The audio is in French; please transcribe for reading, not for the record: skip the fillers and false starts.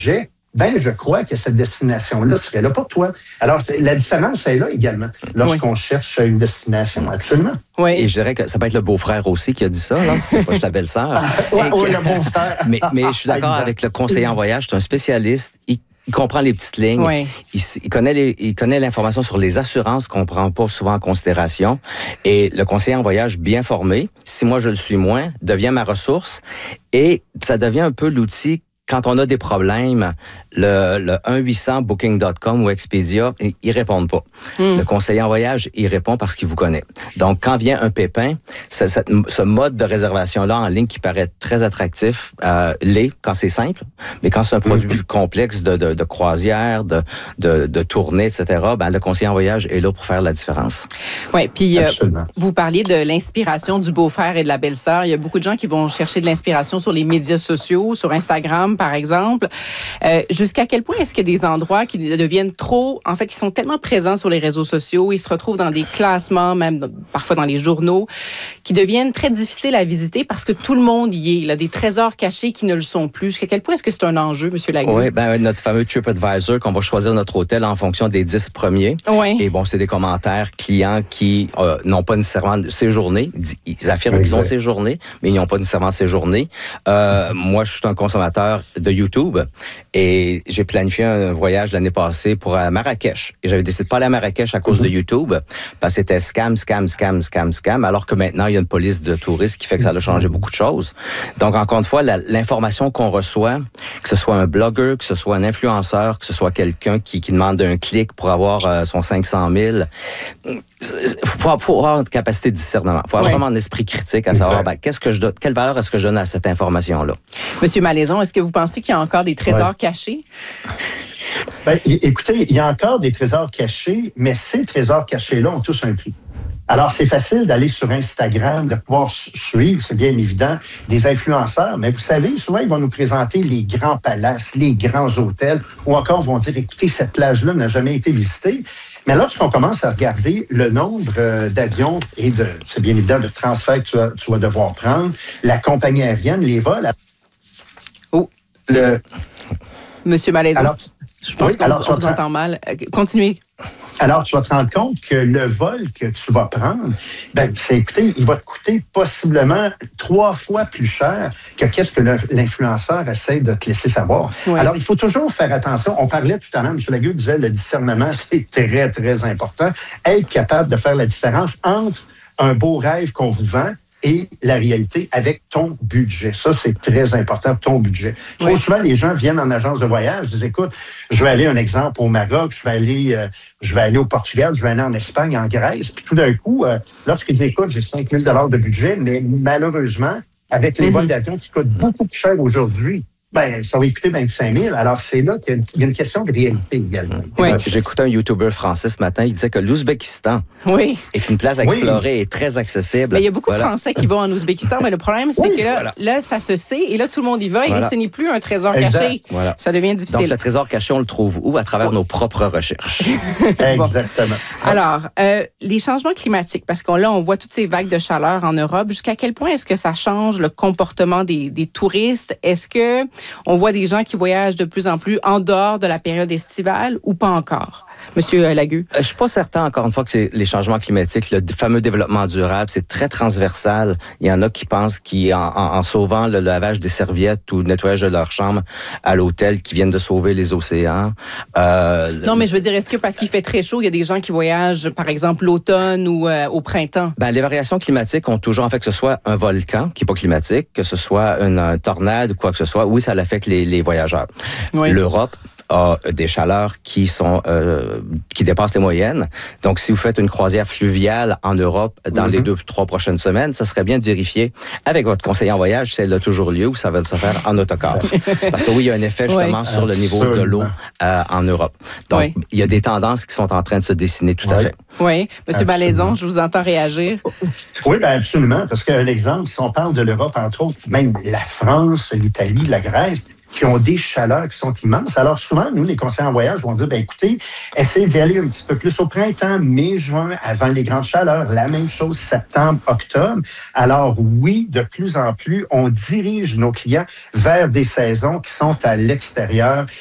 ben je crois que cette destination-là serait là pour toi. Alors, la différence est là également, lorsqu'on cherche une destination, absolument. Oui. Et je dirais que ça peut être le beau-frère aussi qui a dit ça, là. C'est pas juste la belle-sœur. Oui, le beau-frère. Mais je suis d'accord avec le conseiller en voyage, c'est un spécialiste. Il comprend les petites lignes. Oui. Il connaît l'information sur les assurances qu'on ne prend pas souvent en considération. Et le conseiller en voyage bien formé, si moi je le suis moins, devient ma ressource. Et ça devient un peu l'outil quand on a des problèmes, le 1-800-booking.com ou Expedia, ils répondent pas. Le conseiller en voyage, il répond parce qu'il vous connaît. Donc, quand vient un pépin, ce mode de réservation-là en ligne qui paraît très attractif, l'est quand c'est simple, mais quand c'est un produit plus complexe de croisière, de tournée, etc., ben, le conseiller en voyage est là pour faire la différence. Oui, puis vous parliez de l'inspiration du beau-frère et de la belle-sœur. Il y a beaucoup de gens qui vont chercher de l'inspiration sur les médias sociaux, sur Instagram, par exemple. Jusqu'à quel point est-ce qu'il y a des endroits qui deviennent trop... En fait, ils sont tellement présents sur les réseaux sociaux, ils se retrouvent dans des classements, même parfois dans les journaux, qui deviennent très difficiles à visiter parce que tout le monde y est. Il y a des trésors cachés qui ne le sont plus. Jusqu'à quel point est-ce que c'est un enjeu, M. Lagueux? Oui, ben notre fameux TripAdvisor, qu'on va choisir notre hôtel en fonction des 10 premiers. Oui. Et bon, c'est des commentaires clients qui n'ont pas nécessairement séjourné. Ils affirment qu'ils ont séjourné, mais ils n'ont pas nécessairement séjourné. Moi, je suis un consommateur de YouTube et j'ai planifié un voyage l'année passée pour Marrakech. Et j'avais décidé de pas aller à Marrakech à cause de YouTube parce que c'était scam, alors que maintenant, il y a une police de touristes qui fait que ça a changé beaucoup de choses. Donc, encore une fois, l'information qu'on reçoit, que ce soit un blogueur, que ce soit un influenceur, que ce soit quelqu'un qui demande un clic pour avoir son 500 000, faut avoir une capacité de discernement. Il faut avoir vraiment un esprit critique à savoir quelle valeur est-ce que je donne à cette information-là. Monsieur Malaison, est-ce que vous pensez qu'il y a encore des trésors cachés? Ben, écoutez, il y a encore des trésors cachés, mais ces trésors cachés-là ont tous un prix. Alors, c'est facile d'aller sur Instagram, de pouvoir suivre, c'est bien évident, des influenceurs, mais vous savez, souvent, ils vont nous présenter les grands palaces, les grands hôtels, ou encore vont dire, écoutez, cette plage-là n'a jamais été visitée. Mais lorsqu'on commence à regarder le nombre d'avions et c'est bien évident, de transferts que tu vas devoir prendre, la compagnie aérienne, les vols... Monsieur Malaison, alors, je pense qu'on vous entend mal. Continuez. Alors, tu vas te rendre compte que le vol que tu vas prendre, écoutez, il va te coûter possiblement 3 fois plus cher que qu'est-ce que l'influenceur essaie de te laisser savoir. Oui. Alors, il faut toujours faire attention. On parlait tout à l'heure, M. Lagueux disait le discernement, c'est très, très important. Être capable de faire la différence entre un beau rêve qu'on vous vend et la réalité avec ton budget. Ça, c'est très important, ton budget. Trop souvent, les gens viennent en agence de voyage, disent, écoute, je vais aller, un exemple, au Maroc, je vais aller au Portugal, je vais aller en Espagne, en Grèce. Puis tout d'un coup, lorsqu'ils disent, écoute, j'ai 5 000 $ de budget, mais malheureusement, avec les vols d'avion qui coûtent beaucoup plus cher aujourd'hui, ça va coûter 25 000. Alors, c'est là qu'il y a une question de réalité également. Oui. J'ai écouté un YouTuber français ce matin, il disait que l'Ouzbékistan est une place à explorer et très accessible. Mais il y a beaucoup de Français qui vont en Ouzbékistan, mais le problème, c'est que là, ça se sait, et là, tout le monde y va, et ce n'est plus un trésor caché. Voilà. Ça devient difficile. Donc, le trésor caché, on le trouve où? À travers nos propres recherches. Exactement. Alors, les changements climatiques, parce qu'on voit toutes ces vagues de chaleur en Europe, jusqu'à quel point est-ce que ça change le comportement des touristes? Est-ce que on voit des gens qui voyagent de plus en plus en dehors de la période estivale ou pas encore? Monsieur Lagueux? Je suis pas certain, encore une fois, que c'est les changements climatiques, le fameux développement durable, c'est très transversal. Il y en a qui pensent qu'en sauvant le lavage des serviettes ou le nettoyage de leur chambre à l'hôtel, qui viennent de sauver les océans. Non, mais je veux dire, est-ce que parce qu'il fait très chaud, il y a des gens qui voyagent, par exemple, l'automne ou au printemps? Les variations climatiques ont toujours, en fait, que ce soit un volcan qui n'est pas climatique, que ce soit une tornade ou quoi que ce soit, oui, ça affecte les voyageurs. Oui. L'Europe a des chaleurs qui dépassent les moyennes. Donc, si vous faites une croisière fluviale en Europe dans les 2-3 prochaines semaines, ça serait bien de vérifier avec votre conseiller en voyage si elle a toujours lieu ou ça va se faire en autocar. Parce que oui, il y a un effet justement sur le niveau de l'eau en Europe. Donc, il y a des tendances qui sont en train de se dessiner tout à fait. Oui. Monsieur Malaison, je vous entends réagir. Oui, absolument. Parce qu'un exemple, si on parle de l'Europe, entre autres, même la France, l'Italie, la Grèce, qui ont des chaleurs qui sont immenses. Alors souvent, nous, les conseillers en voyage vont dire, écoutez, essayez d'y aller un petit peu plus au printemps, mai, juin, avant les grandes chaleurs. La même chose, septembre, octobre. Alors oui, de plus en plus, on dirige nos clients vers des saisons qui sont à l'extérieur